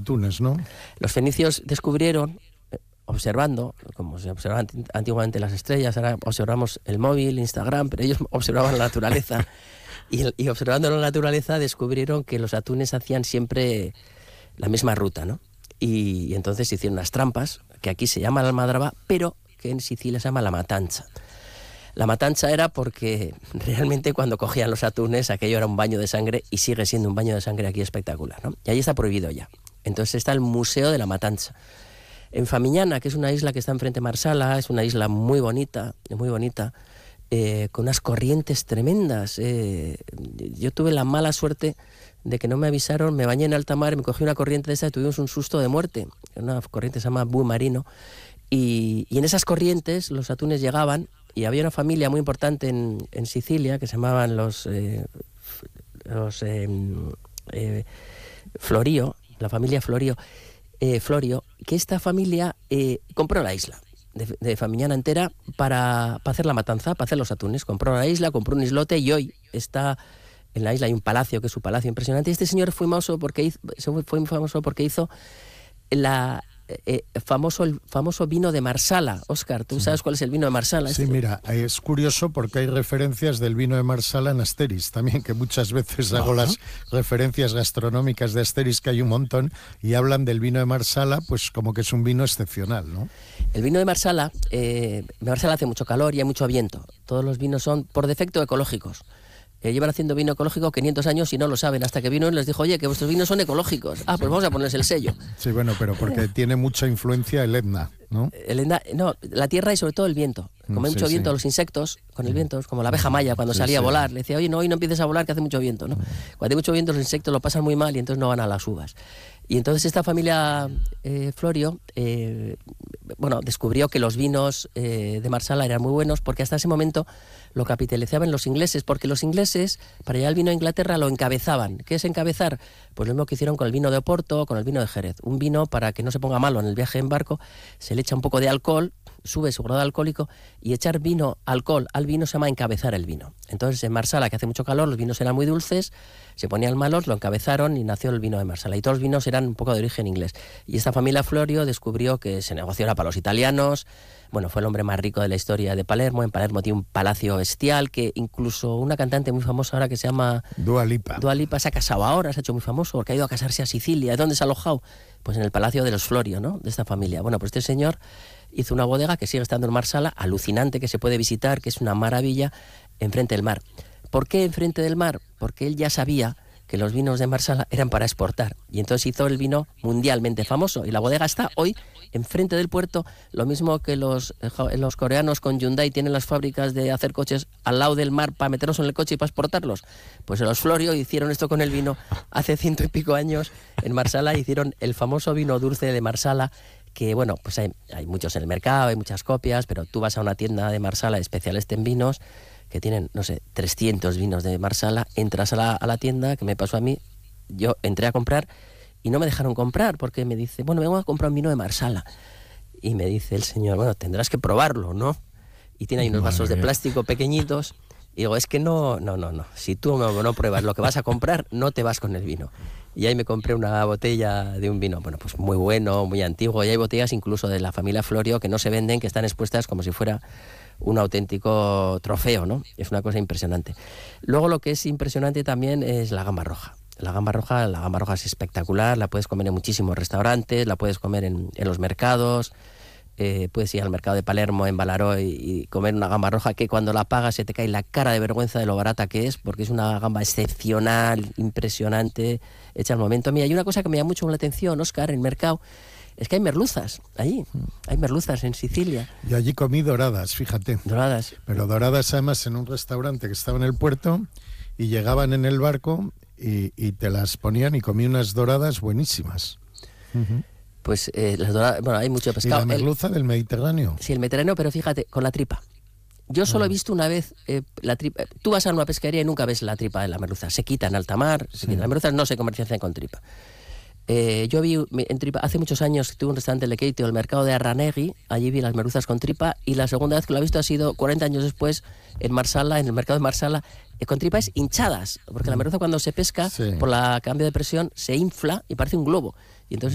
atunes, ¿no? Los fenicios descubrieron, observando, como se observaban antiguamente las estrellas, ahora observamos el móvil, Instagram, pero ellos observaban la naturaleza. Y observando la naturaleza descubrieron que los atunes hacían siempre la misma ruta, ¿no? Y entonces hicieron unas trampas, que aquí se llama la almadraba, pero que en Sicilia se llama la matanza. La matanza era porque realmente cuando cogían los atunes aquello era un baño de sangre, y sigue siendo un baño de sangre aquí espectacular, ¿no? Y ahí está prohibido ya. Entonces está el Museo de la Matanza. En Famiñana, que es una isla que está enfrente de Marsala, es una isla muy bonita, con unas corrientes tremendas. Yo tuve la mala suerte de que no me avisaron, me bañé en alta mar, me cogí una corriente de esa y tuvimos un susto de muerte. Una corriente se llama Bue Marino, y en esas corrientes los atunes llegaban, y había una familia muy importante en Sicilia que se llamaban los Florio, la familia Florio, que esta familia compró la isla de Famiñana entera para hacer la matanza, para hacer los atunes. Compró la isla, compró un islote, y hoy está en la isla hay un palacio, que es su palacio impresionante. Y este señor fue muy famoso porque hizo el famoso vino de Marsala. Óscar, ¿tú sabes cuál es el vino de Marsala? Sí, mira, es curioso porque hay referencias del vino de Marsala en Asterix también, que muchas veces hago las referencias gastronómicas de Asterix, que hay un montón, y hablan del vino de Marsala, pues como que es un vino excepcional, ¿no? El vino de Marsala hace mucho calor y hay mucho viento. Todos los vinos son, por defecto, ecológicos. Llevan haciendo vino ecológico 500 años y no lo saben, hasta que vino y les dijo, oye, que vuestros vinos son ecológicos. Ah, pues vamos a ponerles el sello. Sí, bueno, pero porque tiene mucha influencia el Etna, ¿no? La tierra y sobre todo el viento. Como hay mucho viento, los insectos, con el viento, es como la abeja maya cuando salía a volar. Le decía, oye, no, hoy no empieces a volar, que hace mucho viento, ¿no? Cuando hay mucho viento, los insectos lo pasan muy mal y entonces no van a las uvas. Y entonces esta familia Florio, descubrió que los vinos de Marsala eran muy buenos, porque hasta ese momento lo capitalizaban los ingleses, porque los ingleses, para llevar el vino a Inglaterra, lo encabezaban. ¿Qué es encabezar? Pues lo mismo que hicieron con el vino de Oporto, con el vino de Jerez. Un vino, para que no se ponga malo en el viaje en barco, se le echa un poco de alcohol, sube su grado alcohólico, y echar alcohol al vino se llama encabezar el vino. Entonces en Marsala, que hace mucho calor, los vinos eran muy dulces, se ponían malos, lo encabezaron y nació el vino de Marsala. Y todos los vinos eran un poco de origen inglés. Y esta familia Florio descubrió que ese negocio era para los italianos. Bueno, fue el hombre más rico de la historia de Palermo. En Palermo tiene un palacio bestial, que incluso una cantante muy famosa ahora que se llama Dua Lipa se ha casado ahora, se ha hecho muy famoso porque ha ido a casarse a Sicilia. ¿Dónde se ha alojado? Pues en el palacio de los Florio, ¿no? De esta familia. Bueno, pues este señor hizo una bodega que sigue estando en Marsala, alucinante, que se puede visitar, que es una maravilla, enfrente del mar. ¿Por qué enfrente del mar? Porque él ya sabía que los vinos de Marsala eran para exportar, y entonces hizo el vino mundialmente famoso, y la bodega está hoy enfrente del puerto, lo mismo que los coreanos con Hyundai tienen las fábricas de hacer coches al lado del mar para meterlos en el coche y para exportarlos. Pues los Florio hicieron esto con el vino hace 100 y pico años en Marsala, hicieron el famoso vino dulce de Marsala, que bueno, pues hay muchos en el mercado, hay muchas copias, pero tú vas a una tienda de Marsala especialista en vinos, que tienen, 300 vinos de Marsala, entras a la tienda, que me pasó a mí, yo entré a comprar y no me dejaron comprar, porque me dice, bueno, vengo a comprar un vino de Marsala. Y me dice el señor, bueno, tendrás que probarlo, ¿no? Y tiene ahí unos vasos de plástico pequeñitos, y digo, es que no, si tú no pruebas lo que vas a comprar, no te vas con el vino. Y ahí me compré una botella de un vino, bueno, pues muy bueno, muy antiguo, y hay botellas incluso de la familia Florio que no se venden, que están expuestas como si fuera un auténtico trofeo, ¿no? Es una cosa impresionante. Luego lo que es impresionante también es la gamba roja. La gamba roja es espectacular, la puedes comer en muchísimos restaurantes, la puedes comer en los mercados, puedes ir al mercado de Palermo, en Balaró, y comer una gamba roja que cuando la pagas se te cae la cara de vergüenza de lo barata que es, porque es una gamba excepcional, impresionante, hecha al momento. Mira, hay una cosa que me llama mucho la atención, Óscar, en el mercado, es que hay merluzas allí, hay merluzas en Sicilia. Yo allí comí doradas, fíjate. Doradas. Pero doradas además en un restaurante que estaba en el puerto, y llegaban en el barco y te las ponían, y comí unas doradas buenísimas. Pues las doradas, bueno, hay mucho pescado. ¿Y la merluza del Mediterráneo? Sí, el Mediterráneo, pero fíjate, con la tripa. Yo solo he visto una vez la tripa. Tú vas a una pesquería y nunca ves la tripa de la merluza. Se quita en alta mar, las merluzas no se comercializan con tripa. Yo vi en tripa, hace muchos años tuve un restaurante en Lequeitio, el mercado de Arranegui, allí vi las merluzas con tripa, y la segunda vez que lo he visto ha sido 40 años después en Marsala, en el mercado de Marsala, con tripas hinchadas, porque la merluza cuando se pesca, por la cambio de presión, se infla y parece un globo, y entonces